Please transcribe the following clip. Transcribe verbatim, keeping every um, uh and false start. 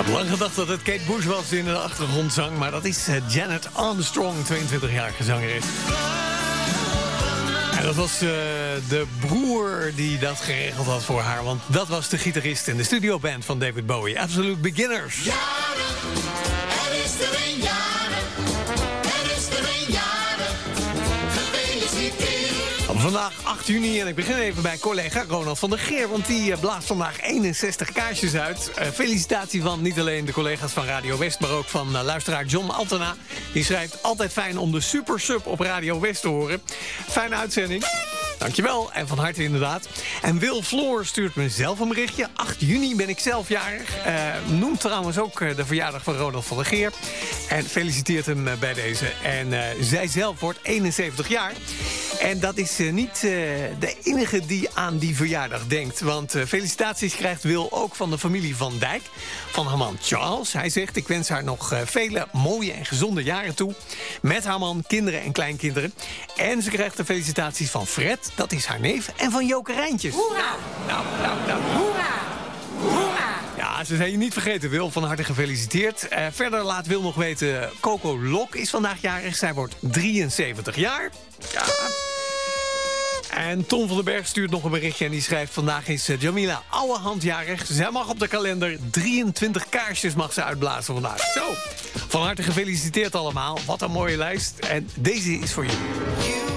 Lang gedacht dat het Kate Bush was in de achtergrond zang, maar dat is Janet Armstrong, tweeëntwintigjarige zangeres. En dat was uh, de broer die dat geregeld had voor haar, want dat was de gitarist in de studioband van David Bowie. Absolute Beginners. Jaren, er is er een jaren, er is er een jaren, gefeliciteerd. Vandaag acht juni en ik begin even bij collega Ronald van der Geer, want die uh, blaast vandaag eenenzestig kaarsjes uit. Uh, felicitatie van niet alleen de collega's van Radio West, maar ook van uh, luisteraar John Altena. Die schrijft: altijd fijn om de Super Sub op Radio West te horen. Fijne uitzending. Dankjewel, en van harte inderdaad. En Wil Floor stuurt me zelf een berichtje. acht juni ben ik zelf jarig. Uh, noemt trouwens ook uh, de verjaardag van Ronald van der Geer. En feliciteert hem uh, bij deze. En uh, zij zelf wordt eenenzeventig jaar. En dat is uh, niet uh, de enige die aan die verjaardag denkt. Want uh, felicitaties krijgt Wil ook van de familie Van Dijk. Van haar man Charles. Hij zegt: ik wens haar nog uh, vele mooie en gezonde jaren toe. Met haar man, kinderen en kleinkinderen. En ze krijgt de felicitaties van Fred, dat is haar neef, en van Joke Rijntjes. Hoera! Nou, nou, nou. Hoera! Hoera! Ja, ze zijn je niet vergeten, Wil. Van harte gefeliciteerd. Uh, verder laat Wil nog weten: Coco Lok is vandaag jarig. Zij wordt drieënzeventig jaar. Ja. En Tom van den Berg stuurt nog een berichtje en die schrijft: vandaag is Jamila Ouwehand jarig. Zij mag op de kalender drieëntwintig kaarsjes mag ze uitblazen vandaag. Zo, van harte gefeliciteerd allemaal. Wat een mooie lijst. En deze is voor jullie.